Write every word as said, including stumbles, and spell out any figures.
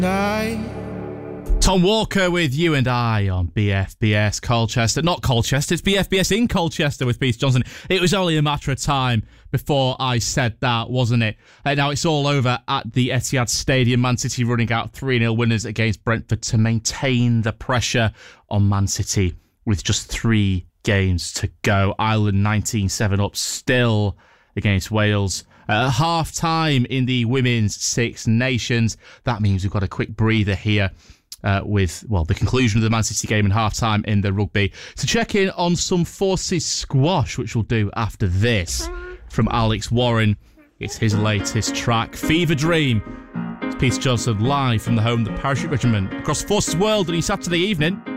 Tom Walker with You and I on B F B S Colchester. Not Colchester, it's B F B S in Colchester with Peter Johnson. It was only a matter of time before I said that, wasn't it? Uh, now it's all over at the Etihad Stadium. Man City running out three nil winners against Brentford to maintain the pressure on Man City with just three games to go. Ireland nineteen seven up still against Wales. Uh, half time in the Women's Six Nations. That means we've got a quick breather here. Uh, with, well, the conclusion of the Man City game and half-time in the rugby. To check in on some Forces squash, which we'll do after this, from Alex Warren. It's his latest track, Fever Dream. It's Peter Johnson live from the home of the Parachute Regiment across Forces World on your Saturday evening.